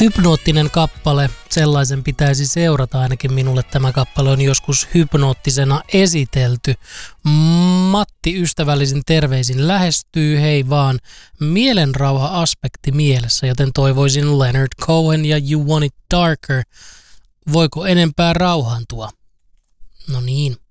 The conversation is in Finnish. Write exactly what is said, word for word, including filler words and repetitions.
Hypnoottinen kappale, sellaisen pitäisi seurata, ainakin minulle tämä kappale on joskus hypnoottisena esitelty. Matti ystävällisin terveisin lähestyy, hei vaan, mielenrauha-aspekti mielessä, joten toivoisin Leonard Cohen ja You Want It Darker. Voiko enempää rauhaantua? No niin.